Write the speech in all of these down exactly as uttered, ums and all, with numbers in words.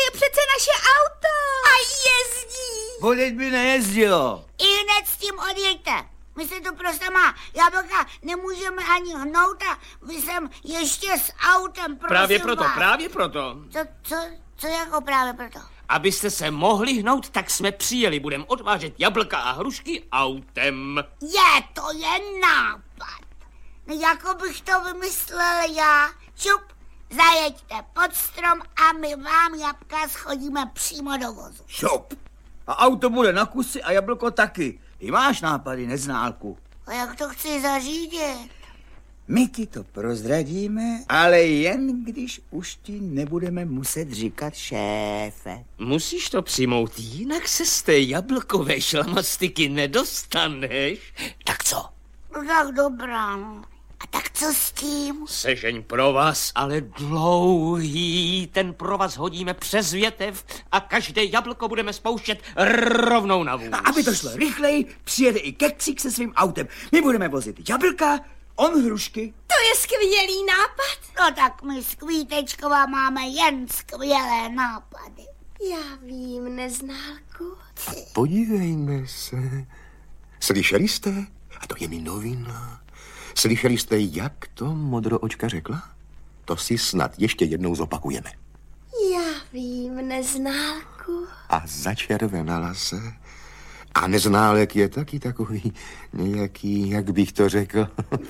je přece naše auto. A jezdí. Vodět by nejezdilo. I hned s tím odjeďte. My se tu prostě má jablka nemůžeme ani hnout a vy sem ještě s autem, prosím Právě proto, vás. právě proto. Co, co, co jako právě proto? Abyste se mohli hnout, tak jsme přijeli. Budeme odvážet jablka a hrušky autem. Je, to je nápad. No jako bych to vymyslel já. Čup, zajeďte pod strom a my vám jabka schodíme přímo do vozu. Šop. A auto bude na kusy a jablko taky. Ty máš nápady, neználku. A jak to chci zařídit? My ti to prozradíme, ale jen když už ti nebudeme muset říkat šéfe. Musíš to přijmout, jinak se z té jablkové šlamastiky nedostaneš. Tak co? No tak dobrá, no. A tak co s tím? Sežeň provaz, ale dlouhý. Ten provaz hodíme přes větev a každé jablko budeme spouštět rovnou na vůz. A aby to šlo rychleji, přijede i Keksík se svým autem. My budeme vozit jablka, on hrušky. To je skvělý nápad. No tak my s Kvítečková máme jen skvělé nápady. Já vím, Neználku. Podívejme se. Slyšeli jste? A to je mi novina. Slyšeli jste, jak to modroočka řekla? To si snad ještě jednou zopakujeme. Já vím, Neználku. A začervenala se. A Neználek je taky takový nějaký, jak bych to řekl.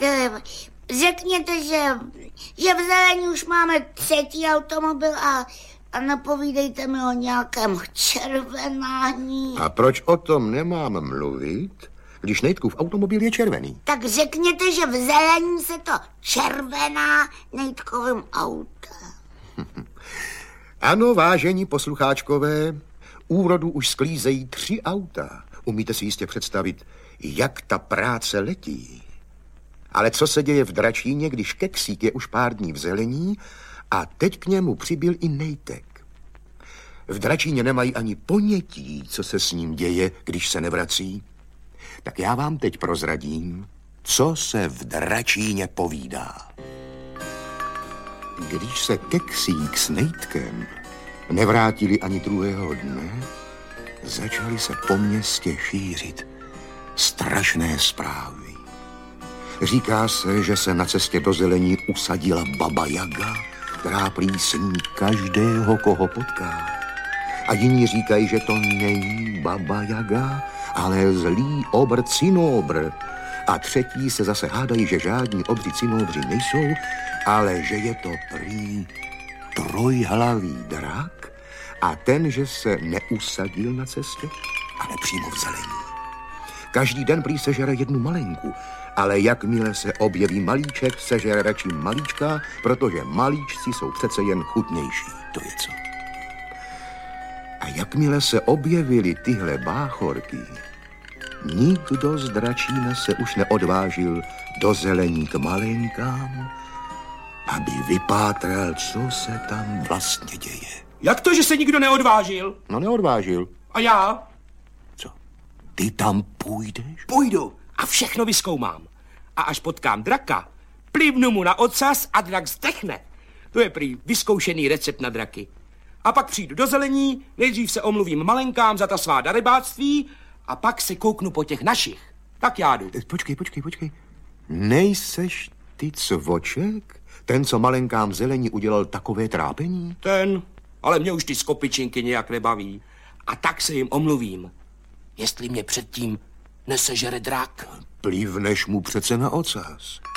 Řekněte, že, že v Zelení už máme třetí automobil a, a napovídejte mi o nějakém červenání. A proč o tom nemám mluvit, když Nejtkův automobil je červený? Tak řekněte, že v Zelení se to červená Nejtkovým autem. Ano, vážení poslucháčkové, úrodu už sklízejí tři auta. Umíte si jistě představit, jak ta práce letí. Ale co se děje v Dračíně, když Keksík je už pár dní v Zelení a teď k němu přibyl i Nejtek? V Dračíně nemají ani ponětí, co se s ním děje, když se nevrací. Tak já vám teď prozradím, co se v Dračíně povídá. Když se Keksík s Nejtkem nevrátili ani druhého dne, začaly se po městě šířit strašné zprávy. Říká se, že se na cestě do Zelení usadila Baba Jaga, která prý sní každého, koho potká. A jiní říkají, že to není Baba Jaga, ale zlý obr Cinobr. A třetí se zase hádají, že žádní obři Cinobři nejsou, ale že je to prý trojhlavý drak a ten, že se neusadil na cestě, ale přímo v Zelení. Každý den prý sežere jednu malenku, ale jakmile se objeví malíček, sežere radši malíčka, protože malíčci jsou přece jen chutnější. To je co? A jakmile se objevily tyhle báchorky, nikdo z Dračína se už neodvážil do Zelení k malenkám, aby vypátral, co se tam vlastně děje. Jak to, že se nikdo neodvážil? No neodvážil. A já? Co? Ty tam půjdeš? Půjdu a všechno vyzkoumám. A až potkám draka, plivnu mu na ocas a drak zdechne. To je prý vyzkoušený recept na draky. A pak přijdu do Zelení, nejdřív se omluvím malenkám za ta svá darebáctví a pak se kouknu po těch našich. Tak já jdu. Počkej, počkej, počkej. Nejseš ty cvoček? Ten, co malenkám v Zelení udělal takové trápení? Ten, ale mě už ty skopičinky nějak nebaví. A tak se jim omluvím. Jestli mě předtím nesežere drak. Plivneš mu přece na ocas.